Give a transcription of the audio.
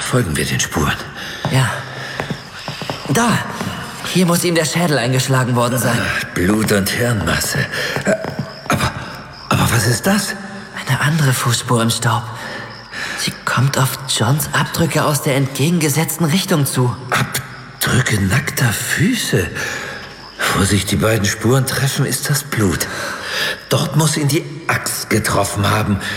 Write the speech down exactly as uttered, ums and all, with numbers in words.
Folgen wir den Spuren. Ja. Da! Hier muss ihm der Schädel eingeschlagen worden sein. Blut und Hirnmasse. Aber, aber was ist das? Eine andere Fußspur im Staub. Sie kommt auf Johns Abdrücke aus der entgegengesetzten Richtung zu. Abdrücke nackter Füße. Wo sich die beiden Spuren treffen, ist das Blut. Dort muss ihn die Axt getroffen haben.